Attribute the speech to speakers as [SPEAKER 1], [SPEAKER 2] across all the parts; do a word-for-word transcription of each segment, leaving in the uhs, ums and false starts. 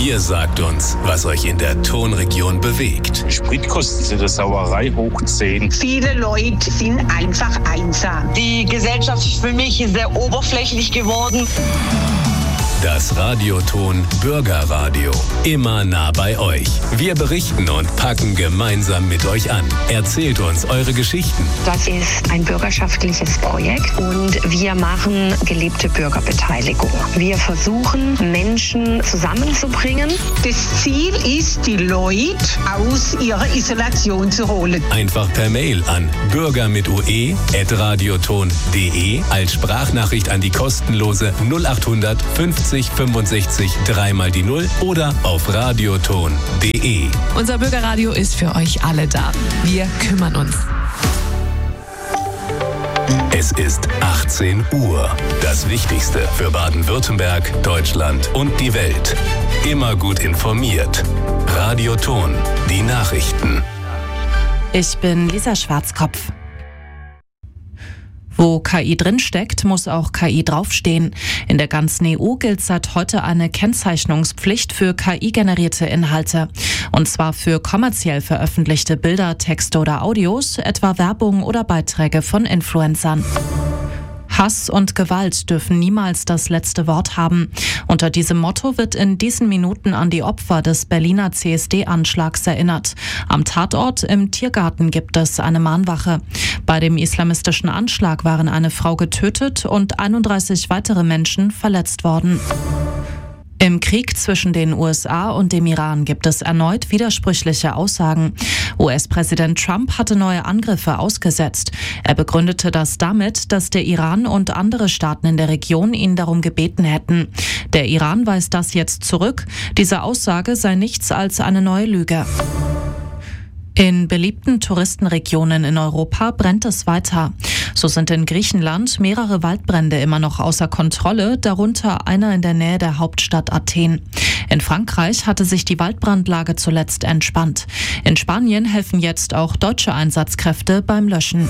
[SPEAKER 1] Ihr sagt uns, was euch in der Tonregion bewegt.
[SPEAKER 2] Spritkosten sind eine Sauerei hoch zehn.
[SPEAKER 3] Viele Leute sind einfach einsam.
[SPEAKER 4] Die Gesellschaft ist für mich sehr oberflächlich geworden.
[SPEAKER 1] Das Radioton Bürgerradio. Immer nah bei euch. Wir berichten und packen gemeinsam mit euch an. Erzählt uns eure Geschichten.
[SPEAKER 5] Das ist ein bürgerschaftliches Projekt und wir machen gelebte Bürgerbeteiligung. Wir versuchen, Menschen zusammenzubringen.
[SPEAKER 3] Das Ziel ist, die Leute aus ihrer Isolation zu holen.
[SPEAKER 1] Einfach per Mail an bürger mit ue at radioton punkt de als Sprachnachricht an die kostenlose null acht hundert fünfzig fünfundsechzig drei mal die null oder auf radioton punkt de.
[SPEAKER 6] Unser Bürgerradio ist für euch alle da. Wir kümmern uns.
[SPEAKER 1] Es ist achtzehn Uhr. Das Wichtigste für Baden-Württemberg, Deutschland und die Welt. Immer gut informiert. Radioton, die Nachrichten.
[SPEAKER 7] Ich bin Lisa Schwarzkopf. Wo K I drinsteckt, muss auch K I draufstehen. In der ganzen E U gilt seit heute eine Kennzeichnungspflicht für K I-generierte Inhalte. Und zwar für kommerziell veröffentlichte Bilder, Texte oder Audios, etwa Werbung oder Beiträge von Influencern. Hass und Gewalt dürfen niemals das letzte Wort haben. Unter diesem Motto wird in diesen Minuten an die Opfer des Berliner C S D-Anschlags erinnert. Am Tatort im Tiergarten gibt es eine Mahnwache. Bei dem islamistischen Anschlag waren eine Frau getötet und einunddreißig weitere Menschen verletzt worden. Im Krieg zwischen den U S A und dem Iran gibt es erneut widersprüchliche Aussagen. U S-Präsident Trump hatte neue Angriffe ausgesetzt. Er begründete das damit, dass der Iran und andere Staaten in der Region ihn darum gebeten hätten. Der Iran weist das jetzt zurück. Diese Aussage sei nichts als eine neue Lüge. In beliebten Touristenregionen in Europa brennt es weiter. So sind in Griechenland mehrere Waldbrände immer noch außer Kontrolle, darunter einer in der Nähe der Hauptstadt Athen. In Frankreich hatte sich die Waldbrandlage zuletzt entspannt. In Spanien helfen jetzt auch deutsche Einsatzkräfte beim Löschen.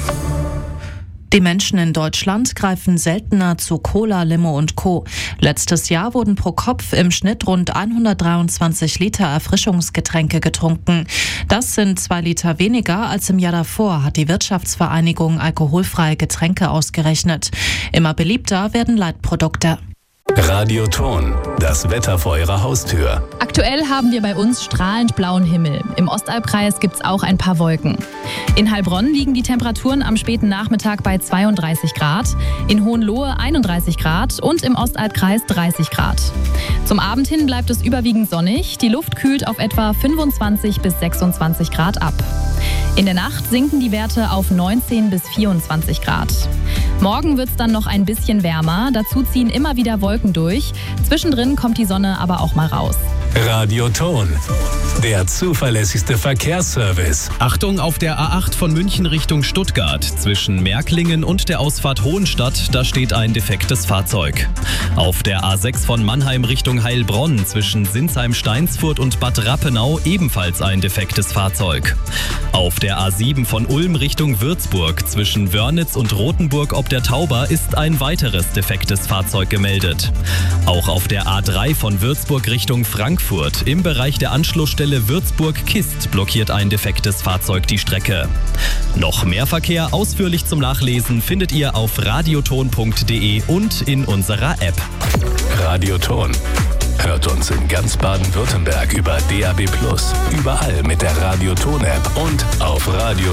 [SPEAKER 7] Die Menschen in Deutschland greifen seltener zu Cola, Limo und Co. Letztes Jahr wurden pro Kopf im Schnitt rund hundertdreiundzwanzig Liter Erfrischungsgetränke getrunken. Das sind zwei Liter weniger als im Jahr davor, hat die Wirtschaftsvereinigung Alkoholfreie Getränke ausgerechnet. Immer beliebter werden Leitprodukte.
[SPEAKER 1] Radioton, das Wetter vor eurer Haustür.
[SPEAKER 8] Aktuell haben wir bei uns strahlend blauen Himmel. Im Ostalbkreis gibt es auch ein paar Wolken. In Heilbronn liegen die Temperaturen am späten Nachmittag bei zweiunddreißig Grad, in Hohenlohe einunddreißig Grad und im Ostalbkreis dreißig Grad. Zum Abend hin bleibt es überwiegend sonnig, die Luft kühlt auf etwa fünfundzwanzig bis sechsundzwanzig Grad ab. In der Nacht sinken die Werte auf neunzehn bis vierundzwanzig Grad. Morgen wird es dann noch ein bisschen wärmer, dazu ziehen immer wieder Wolken durch. Zwischendrin kommt die Sonne aber auch mal raus.
[SPEAKER 1] Radioton, der zuverlässigste Verkehrsservice.
[SPEAKER 9] Achtung auf der A acht von München Richtung Stuttgart. Zwischen Märklingen und der Ausfahrt Hohenstadt, da steht ein defektes Fahrzeug. Auf der A sechs von Mannheim Richtung Heilbronn zwischen Sinsheim-Steinsfurt und Bad Rappenau ebenfalls ein defektes Fahrzeug. Auf der A sieben von Ulm Richtung Würzburg zwischen Wörnitz und Rothenburg ob der Tauber ist ein weiteres defektes Fahrzeug gemeldet. Auch auf der A drei von Würzburg Richtung Frankfurt im Bereich der Anschlussstelle Würzburg-Kist blockiert ein defektes Fahrzeug die Strecke. Noch mehr Verkehr ausführlich zum Nachlesen findet ihr auf radioton punkt de und in unserer App.
[SPEAKER 1] Radioton. Hört uns in ganz Baden-Württemberg über D A B plus, überall mit der Radioton-App und auf radio